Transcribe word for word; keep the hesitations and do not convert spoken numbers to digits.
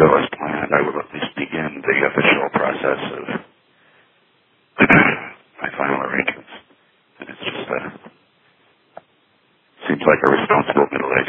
go as planned, I will at least begin the official process of my final arrangements. And it's just, uh, seems like a responsible middle-aged